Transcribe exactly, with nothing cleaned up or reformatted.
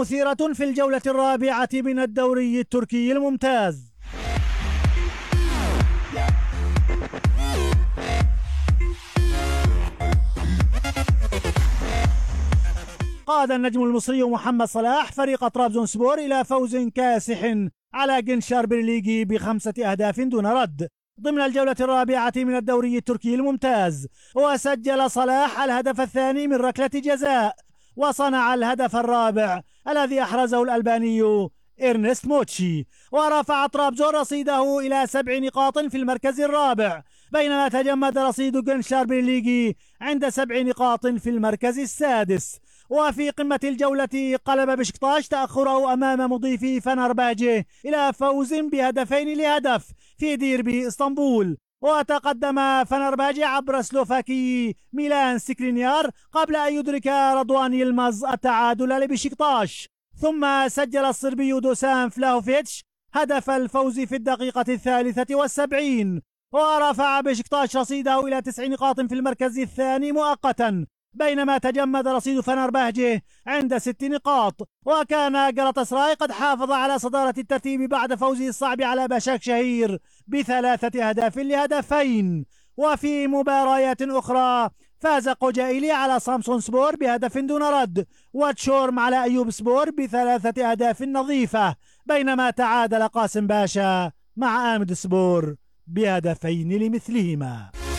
مثيرة في الجولة الرابعة من الدوري التركي الممتاز. قاد النجم المصري محمد صلاح فريق طرابزونسبور إلى فوز كاسح على جنشار برليغي بخمسة أهداف دون رد ضمن الجولة الرابعة من الدوري التركي الممتاز، وسجل صلاح الهدف الثاني من ركلة جزاء، وصنع الهدف الرابع الذي أحرزه الألباني إرنست موتشي، ورفع طرابزون رصيده إلى سبع نقاط في المركز الرابع، بينما تجمد رصيد جنشار برليغي عند سبع نقاط في المركز السادس. وفي قمة الجولة قلب بشكتاش تأخره أمام مضيفي فنرباجه إلى فوز بهدفين لهدف في ديربي اسطنبول، وتقدم فنرباجه عبر سلوفاكي ميلان سكرينيار قبل أن يدرك رضوان يلمز التعادل لبشكتاش، ثم سجل الصربي دوسان فلاهوفيتش هدف الفوز في الدقيقة الثالثة والسبعين، ورفع بشكتاش رصيده إلى تسع نقاط في المركز الثاني مؤقتا، بينما تجمد رصيد فنرباجه عند ست نقاط. وكان جلطاسراي قد حافظ على صدارة الترتيب بعد فوزه الصعب على باشاك شهير بثلاثة أهداف لهدفين. وفي مباريات أخرى فاز قوجائيلي على سامسون سبور بهدف دون رد، وتشورم على أيوب سبور بثلاثة أهداف نظيفة، بينما تعادل قاسم باشا مع آمد سبور بهدفين لمثلهما.